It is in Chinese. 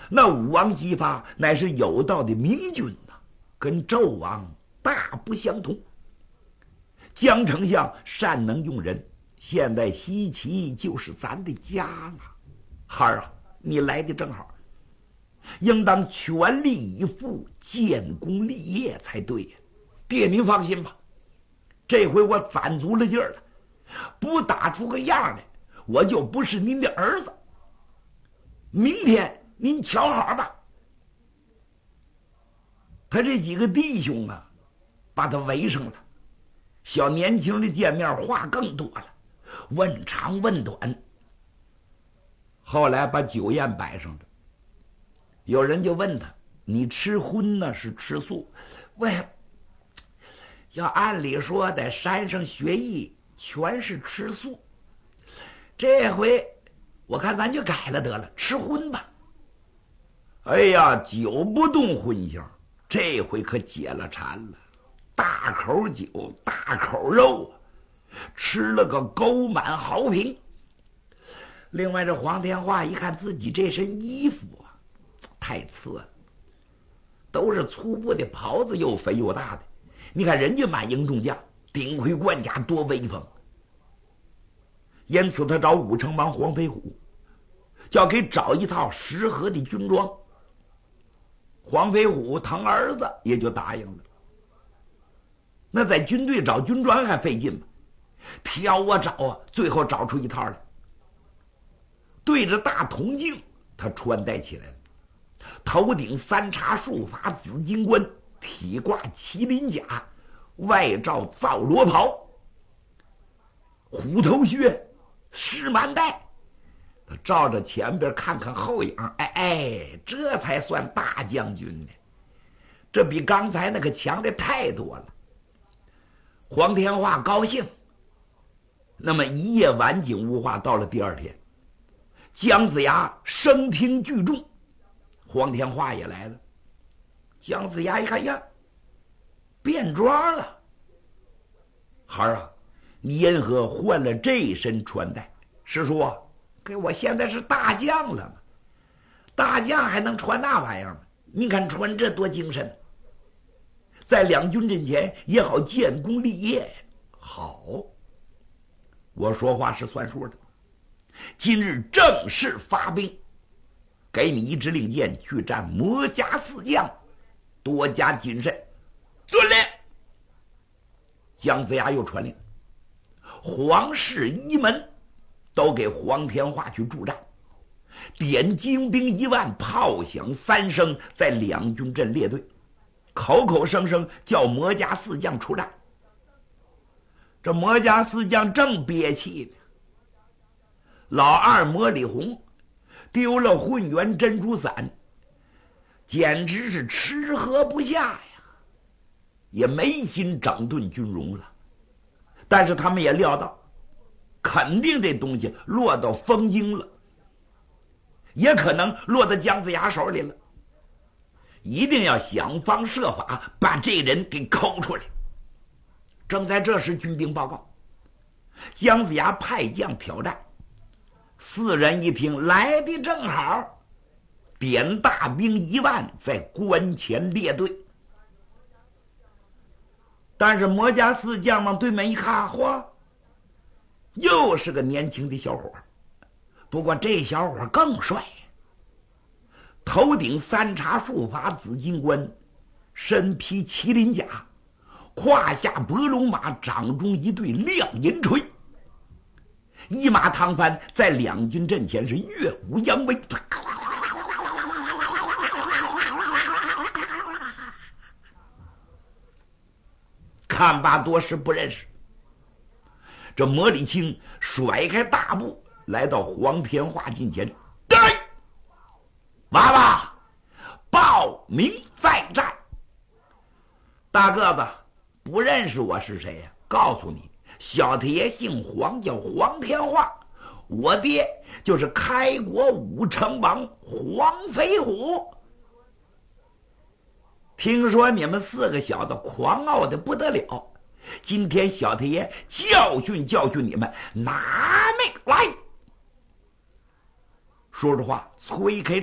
那武王姬发乃是有道的明君呐，跟纣王大不相同。姜丞相善能用人，现在西岐就是咱的家了。孩儿啊，你来的正好，应当全力以赴，建功立业才对呀。爹您放心吧，这回我攒足了劲儿了，不打出个样来，我就不是您的儿子。明天您瞧好吧。他这几个弟兄啊，把他围上了。小年轻的见面话更多了，问长问短。后来把酒宴摆上了，有人就问他：“你吃荤呢，是吃素？”喂，要按理说在山上学艺全是吃素，这回我看咱就改了得了，吃荤吧。哎呀，酒不动荤腥，这回可解了馋了。大口酒，大口肉，吃了个沟满壕平。另外，这黄天化一看自己这身衣服啊，太次了，都是粗布的袍子，又肥又大的。你看人家马营中将顶盔贯甲多威风，因此他找武成王黄飞虎，叫给找一套适合的军装。黄飞虎疼儿子，也就答应了。那在军队找军装还费劲吗？挑啊找啊，最后找出一套来。对着大铜镜，他穿戴起来了。头顶三叉束发紫金冠，体挂麒麟甲，外罩皂罗袍，虎头靴，狮蛮带。他照着前边看看后影，这才算大将军呢。这比刚才那个强的太多了。黄天化高兴。那么一夜晚景无话，到了第二天，姜子牙声听聚众，黄天化也来了。姜子牙一看呀，变装了。孩儿啊，你因何换了这身穿戴？师叔啊，给我现在是大将了嘛，大将还能穿那玩意儿吗？你看穿这多精神，在两军阵前也好建功立业。好，我说话是算数的，今日正式发兵，给你一支令箭，去战魔家四将，多加谨慎。遵令。姜子牙又传令，皇室一门都给黄天化去助战，点精兵1万，炮响3声，在两军阵列队，口口声声叫魔家四将出战。这魔家四将正憋气呢，老二魔李红丢了混元珍珠伞，简直是吃喝不下呀，也没心整顿军容了。但是他们也料到，肯定这东西落到封京了，也可能落到姜子牙手里了，一定要想方设法把这人给抠出来。正在这时，军兵报告，姜子牙派将挑战。四人一听，来的正好，点大兵1万在关前列队。但是魔家四将往对面一看，嚯，又是个年轻的小伙，不过这小伙更帅，头顶三叉束发紫金冠，身披麒麟甲，胯下伯龙马，掌中一对亮银锤，一马趟翻，在两军阵前是跃武扬威。看罢多时不认识。这魔礼青甩开大步，来到黄天化近前，娃娃报名再战。大个子不认识我是谁呀？告诉你，小太爷姓黄，叫黄天化，我爹就是开国武成王黄飞虎。听说你们4个小子狂傲的不得了，今天小太爷教训教训你们，拿命来！说着话，催开